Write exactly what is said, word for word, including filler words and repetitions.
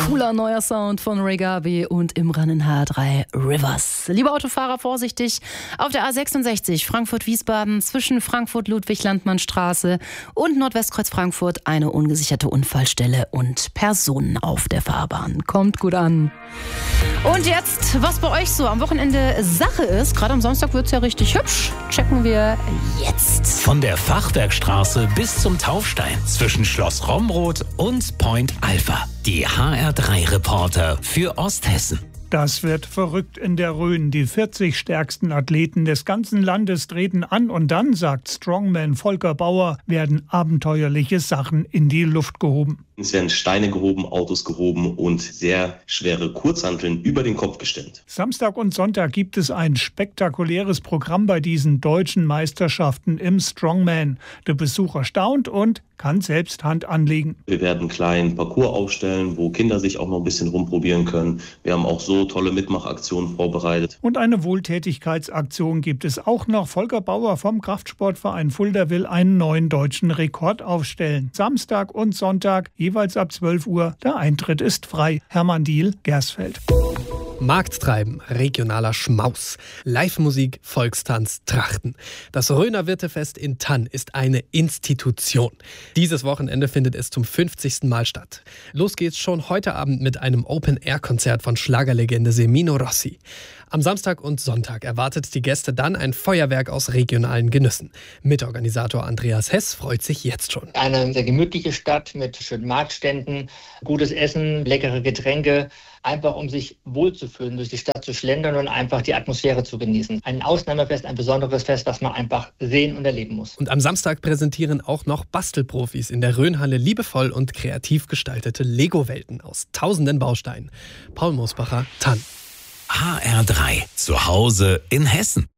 Cooler neuer Sound von Ray Garvey und Imran in H drei Rivers. Liebe Autofahrer, vorsichtig. Auf der A sechsundsechzig Frankfurt-Wiesbaden zwischen Frankfurt-Ludwig-Landmann-Straße und Nordwestkreuz Frankfurt eine ungesicherte Unfallstelle und Personen auf der Fahrbahn. Kommt gut an. Und jetzt, was bei euch so am Wochenende Sache ist, gerade am Samstag wird es ja richtig hübsch, checken wir jetzt. Von der Fachwerkstraße bis zum Taufstein zwischen Schloss Romroth und Point Alpha. Die H R drei Reporter für Osthessen. Das wird verrückt in der Rhön. Die vierzig stärksten Athleten des ganzen Landes treten an und dann, sagt Strongman Volker Bauer, werden abenteuerliche Sachen in die Luft gehoben. Es werden Steine gehoben, Autos gehoben und sehr schwere Kurzhanteln über den Kopf gestemmt. Samstag und Sonntag gibt es ein spektakuläres Programm bei diesen deutschen Meisterschaften im Strongman. Der Besucher staunt und kann selbst Hand anlegen. Wir werden einen kleinen Parcours aufstellen, wo Kinder sich auch noch ein bisschen rumprobieren können. Wir haben auch so tolle Mitmachaktionen vorbereitet. Und eine Wohltätigkeitsaktion gibt es auch noch. Volker Bauer vom Kraftsportverein Fulda will einen neuen deutschen Rekord aufstellen. Samstag und Sonntag jeweils ab zwölf Uhr. Der Eintritt ist frei. Hermann Diehl, Gersfeld. Markttreiben, regionaler Schmaus, Live-Musik, Volkstanz, Trachten. Das Rhöner Wirtefest in Thann ist eine Institution. Dieses Wochenende findet es zum fünfzigsten Mal statt. Los geht's schon heute Abend mit einem Open-Air-Konzert von Schlagerlegende Semino Rossi. Am Samstag und Sonntag erwartet die Gäste dann ein Feuerwerk aus regionalen Genüssen. Mitorganisator Andreas Hess freut sich jetzt schon. Eine sehr gemütliche Stadt mit schönen Marktständen, gutes Essen, leckere Getränke. Einfach um sich wohlzufühlen, durch die Stadt zu schlendern und einfach die Atmosphäre zu genießen. Ein Ausnahmefest, ein besonderes Fest, was man einfach sehen und erleben muss. Und am Samstag präsentieren auch noch Bastelprofis in der Rhönhalle liebevoll und kreativ gestaltete Lego-Welten aus tausenden Bausteinen. Paul Mosbacher, Thann. H R drei. Zu Hause in Hessen.